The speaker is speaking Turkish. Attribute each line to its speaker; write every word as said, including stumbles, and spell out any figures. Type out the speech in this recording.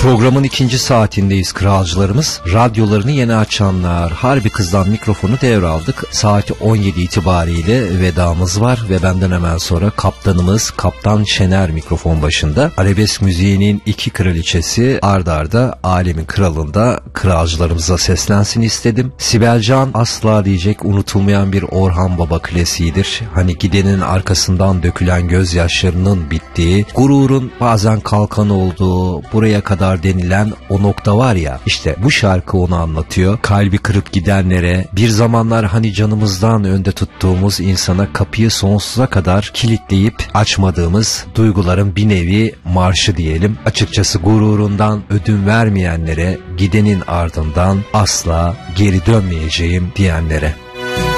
Speaker 1: Programın ikinci saatindeyiz kralcılarımız. Radyolarını yeni açanlar, Harbi Kız'dan mikrofonu devraldık. Saat on yedi itibariyle vedamız var ve benden hemen sonra kaptanımız Kaptan Şener mikrofon başında. Arabesk müziğinin iki kraliçesi ard arda alemin kralında kralcılarımıza seslensin istedim. Sibel Can asla diyecek unutulmayan bir Orhan Baba klasiğidir. Hani gidenin arkasından dökülen gözyaşlarının bittiği, gururun bazen kalkan olduğu, buraya kadar denilen o nokta var ya, işte bu şarkı onu anlatıyor. Kalbi kırıp gidenlere, bir zamanlar hani canımızdan önde tuttuğumuz insana kapıyı sonsuza kadar kilitleyip açmadığımız duyguların bir nevi marşı diyelim. Açıkçası gururundan ödün vermeyenlere, gidenin ardından asla geri dönmeyeceğim diyenlere.